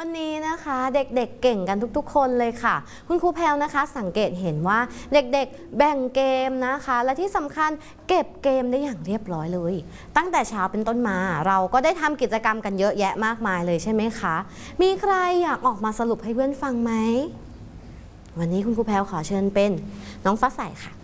วันนี้นะคะเด็กๆเก่งกันทุกๆคนเลยค่ะคุณครูแพลวนะคะสังเกตเห็นว่าเด็กๆแบ่งเกมนะคะและที่สำคัญเก็บเกมได้อย่างเรียบร้อยเลยตั้งแต่เช้าเป็นต้นมาเราก็ได้ทำกิจกรรมกันเยอะแยะมากมายเลยใช่ไหมคะมีใครอยากออกมาสรุปให้เพื่อนฟังไหมวันนี้คุณครูแพลวขอเชิญเป็นน้องฟ้าใสค่ะ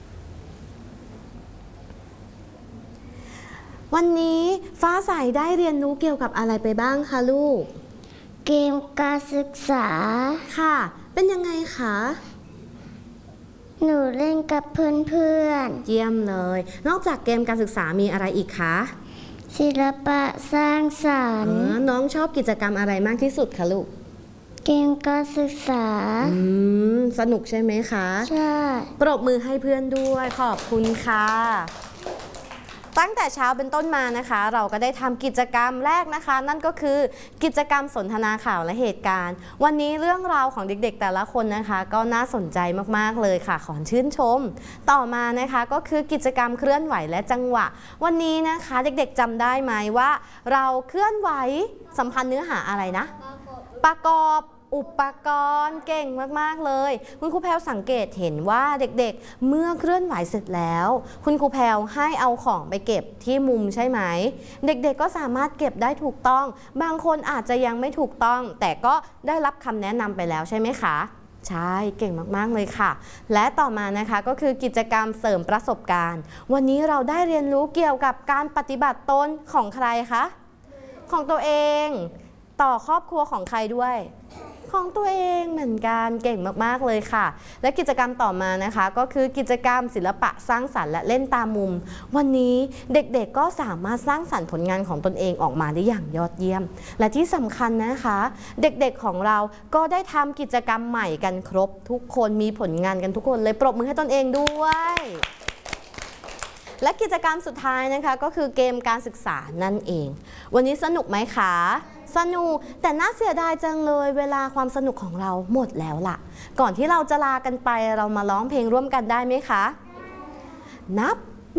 วันนี้ฟ้าใสได้เรียนรู้เกี่ยวกับอะไรไปบ้างคะลูกเกมการศึกษาค่ะเป็นยังไงคะหนูเล่นกับเพื่อนๆเยี่ยมเลยนอกจากเกมการศึกษามีอะไรอีกคะศิลปะสร้างสรรค์น้องชอบกิจกรรมอะไรมากที่สุดคะลูกเกมการศึกษาสนุกใช่ไหมคะใช่ปรบมือให้เพื่อนด้วยขอบคุณค่ะตั้งแต่เช้าเป็นต้นมานะคะเราก็ได้ทำกิจกรรมแรกนะคะนั่นก็คือกิจกรรมสนทนาข่าวและเหตุการณ์วันนี้เรื่องราวของเด็กๆแต่ละคนนะคะก็น่าสนใจมากๆเลยค่ะขอชื่นชมต่อมานะคะก็คือกิจกรรมเคลื่อนไหวและจังหวะวันนี้นะคะเด็กๆจำได้ไหมว่าเราเคลื่อนไหวสัมพันธ์เนื้อหาอะไรนะประกอบอุปกรณ์เก่งมากๆเลยคุณครูแพลวสังเกตเห็นว่าเด็กๆเมื่อเคลื่อนไหวเสร็จแล้วคุณครูแพลวให้เอาของไปเก็บที่มุมใช่ไหมเด็กๆก็สามารถเก็บได้ถูกต้องบางคนอาจจะยังไม่ถูกต้องแต่ก็ได้รับคำแนะนำไปแล้วใช่ไหมคะใช่เก่งมากๆเลยค่ะและต่อมานะคะก็คือกิจกรรมเสริมประสบการณ์วันนี้เราได้เรียนรู้เกี่ยวกับการปฏิบัติตนของใครคะของตัวเองต่อครอบครัวของใครด้วยของตัวเองเหมือนกันเก่งมากๆเลยค่ะและกิจกรรมต่อมานะคะก็คือกิจกรรมศิลปะสร้างสรรค์และเล่นตามมุมวันนี้เด็กๆก็สามารถสร้างสรรค์ผลงานของตนเองออกมาได้อย่างยอดเยี่ยมและที่สำคัญนะคะเด็กๆของเราก็ได้ทำกิจกรรมใหม่กันครบทุกคนมีผลงานกันทุกคนเลยปรบมือให้ตนเองด้วยและกิจกรรมสุดท้ายนะคะก็คือเกมการศึกษานั่นเองวันนี้สนุกไหมคะสนุกแต่น่าเสียดายจังเลยเวลาความสนุกของเราหมดแล้วล่ะก่อนที่เราจะลากันไปเรามาร้องเพลงร่วมกันได้ไหมคะนับ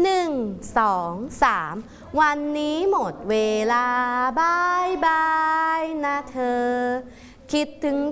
1 2 3วันนี้หมดเวลาบายบายนะเธอคิดถึง